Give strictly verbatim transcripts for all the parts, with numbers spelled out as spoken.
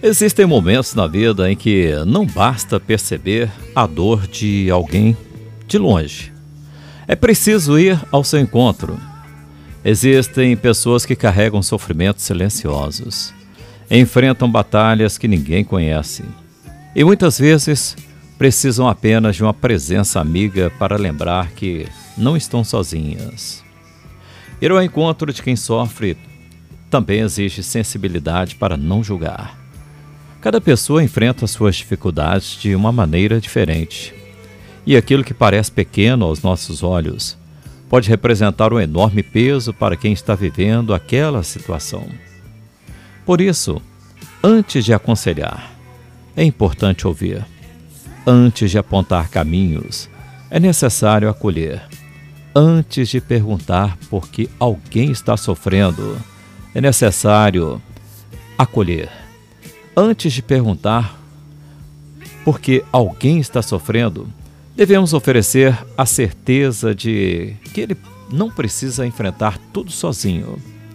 Existem momentos na vida em que não basta perceber a dor de alguém de longe. É preciso ir ao seu encontro. Existem pessoas que carregam sofrimentos silenciosos, enfrentam batalhas que ninguém conhece e muitas vezes precisam apenas de uma presença amiga para lembrar que não estão sozinhas. Ir ao encontro de quem sofre também exige sensibilidade para não julgar. Cada pessoa enfrenta suas dificuldades de uma maneira diferente. E aquilo que parece pequeno aos nossos olhos pode representar um enorme peso para quem está vivendo aquela situação. Por isso, antes de aconselhar, é importante ouvir. Antes de apontar caminhos, é necessário acolher. Antes de perguntar por que alguém está sofrendo, é necessário acolher. Antes de perguntar por que alguém está sofrendo, devemos oferecer a certeza de que ele não precisa enfrentar tudo sozinho.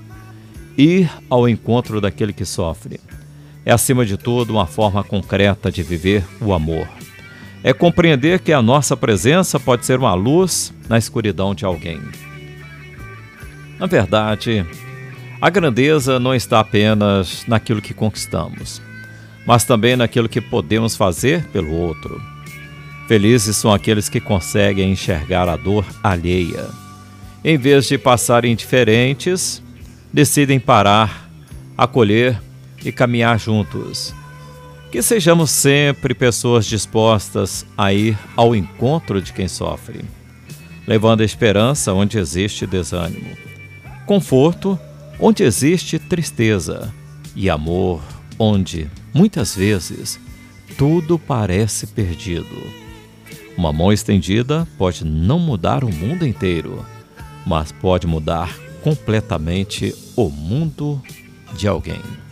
Ir ao encontro daquele que sofre é, acima de tudo, uma forma concreta de viver o amor. É compreender que a nossa presença pode ser uma luz na escuridão de alguém. Na verdade, a grandeza não está apenas naquilo que conquistamos, mas também naquilo que podemos fazer pelo outro. Felizes são aqueles que conseguem enxergar a dor alheia. Em vez de passarem indiferentes, decidem parar, acolher e caminhar juntos. Que sejamos sempre pessoas dispostas a ir ao encontro de quem sofre, levando esperança onde existe desânimo, conforto onde existe tristeza e amor onde, muitas vezes, tudo parece perdido. Uma mão estendida pode não mudar o mundo inteiro, mas pode mudar completamente o mundo de alguém.